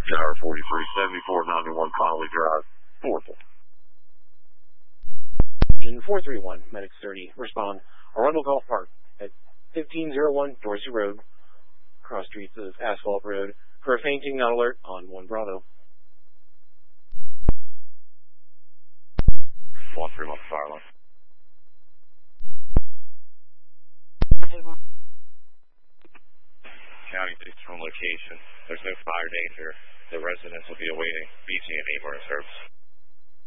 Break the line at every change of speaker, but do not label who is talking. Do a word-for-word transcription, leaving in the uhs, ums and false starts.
Tower forty-three seventy-four ninety-one Connolly Drive, Forthville.
In four three one, Medics thirty, respond. Arundel Golf Park at fifteen oh one Dorsey Road, cross streets of Asphalt Road, for a fainting not alert on one Bravo.
one three one fire line. County six one location. There's no fire danger. The residents will be awaiting B G and E morning service.